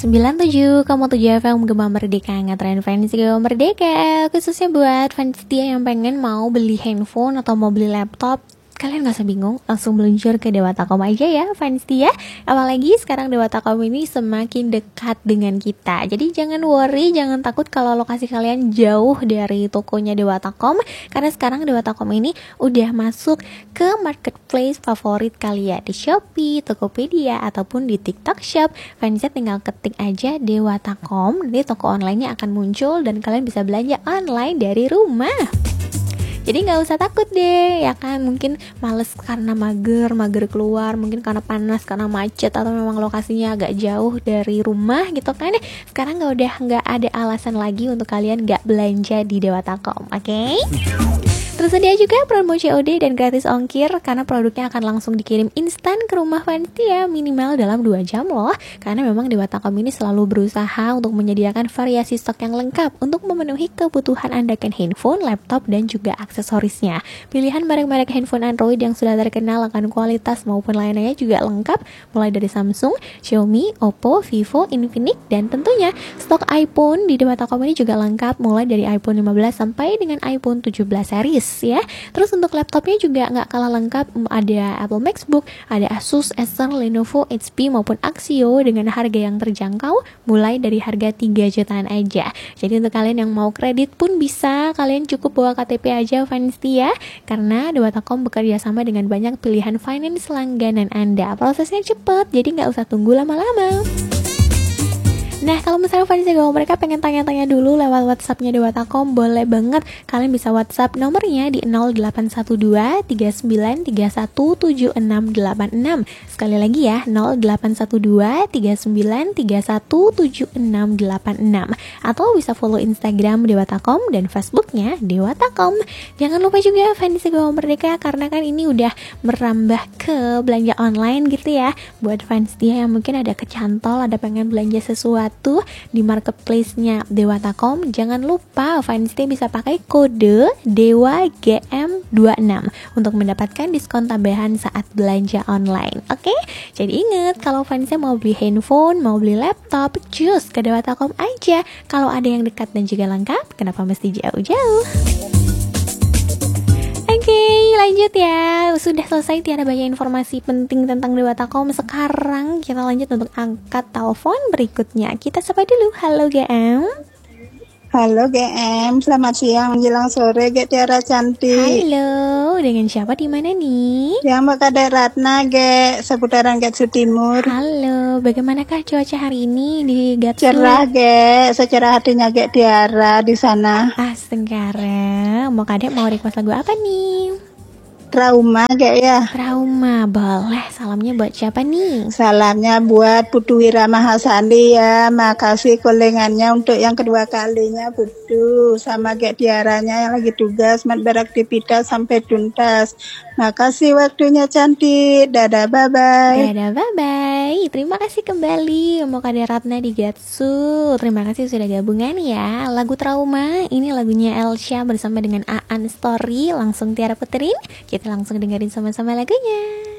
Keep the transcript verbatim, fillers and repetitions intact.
sembilan puluh tujuh koma tujuh F M Gema Merdeka, ngetren fans Gema Merdeka. Khususnya buat fans dia yang pengen mau beli handphone atau mau beli laptop, kalian gak usah bingung, langsung meluncur ke Dewatakom aja ya fans dia. Apalagi sekarang Dewatakom ini semakin dekat dengan kita. Jadi jangan worry, jangan takut kalau lokasi kalian jauh dari tokonya Dewatakom, karena sekarang Dewatakom ini udah masuk ke marketplace favorit kalian di Shopee, Tokopedia, ataupun di TikTok Shop. Fansnya tinggal ketik aja Dewatakom, nanti toko online-nya akan muncul dan kalian bisa belanja online dari rumah. Jadi gak usah takut deh, ya kan? Mungkin males karena mager, mager keluar, mungkin karena panas, karena macet, atau memang lokasinya agak jauh dari rumah gitu kan. Sekarang gak udah gak ada alasan lagi untuk kalian gak belanja di Dewatakom, oke? Okay? Tersedia juga promo C O D dan gratis ongkir, karena produknya akan langsung dikirim instan ke rumah fans dia minimal dalam dua jam loh. Karena memang Dewatakom ini selalu berusaha untuk menyediakan variasi stok yang lengkap untuk memenuhi kebutuhan Anda kan handphone, laptop, dan juga aksesorisnya. Pilihan merek-merek handphone Android yang sudah terkenal akan kualitas maupun layanannya juga lengkap, mulai dari Samsung, Xiaomi, Oppo, Vivo, Infinix, dan tentunya stok iPhone di Dewatakom ini juga lengkap, mulai dari iPhone lima belas sampai dengan iPhone tujuh belas series ya. Terus untuk laptopnya juga nggak kalah lengkap, ada Apple MacBook, ada Asus, Acer, Lenovo, H P maupun Axio dengan harga yang terjangkau, mulai dari harga tiga jutaan aja. Jadi untuk kalian yang mau kredit pun bisa, kalian cukup bawa K T P aja fans dia, karena Dewatakom bekerja sama dengan banyak pilihan finance langganan Anda. Prosesnya cepet, jadi nggak usah tunggu lama-lama. Nah, kalau misalnya fans Gema mereka pengen tanya-tanya dulu lewat WhatsApp-nya Dewatakom, boleh banget. Kalian bisa WhatsApp nomornya di nol delapan satu dua tiga sembilan tiga satu tujuh enam delapan enam. Sekali lagi ya, nol delapan satu dua tiga sembilan tiga satu tujuh enam delapan enam. Atau bisa follow Instagram Dewatakom dan Facebooknya Dewatakom. Jangan lupa juga fans Gema Merdeka, karena kan ini udah merambah ke belanja online gitu ya. Buat fans dia yang mungkin ada kecantol, ada pengen belanja sesuatu tuh di marketplace-nya Dewatakom, jangan lupa fansnya bisa pakai kode Dewa G M dua enam untuk mendapatkan diskon tambahan saat belanja online. Oke? Okay? Jadi ingat, kalau fansnya mau beli handphone, mau beli laptop, cus ke Dewatakom aja. Kalau ada yang dekat dan juga lengkap, kenapa mesti jauh-jauh? Oke, okay, lanjut ya. Sudah selesai tiada banyak informasi penting tentang Dewatakom. Sekarang kita lanjut untuk angkat telepon berikutnya. Kita sapa dulu. Halo G M. Halo G M, selamat siang menjelang sore G Tiara cantik. Halo, dengan siapa di mana nih? Yang Mbak Kade Ratna G, seputaran Gatsu Timur. Halo, bagaimanakah cuaca hari ini di Gatsu? Cerah G, secerah hatinya G Tiara di sana. Astagfirullah, mau Kade mau request lagu apa nih? Trauma G ya. Trauma, boleh. Salamnya buat siapa nih? Salamnya buat Putu Wira Mahasandi ya. Makasih kolengannya untuk yang kedua kalinya Putu, sama G Tiaranya yang lagi tugas mat beraktivitas sampai tuntas. Makasih waktunya cantik. Dadah, bye bye. Dadah, bye bye. Terima kasih kembali Mbak Kade Ratna di Gatsu. Terima kasih sudah gabungan ya. Lagu Trauma ini lagunya Elsha bersama dengan Aan Story. Langsung Tiara puterin. Kita langsung dengerin sama-sama lagunya.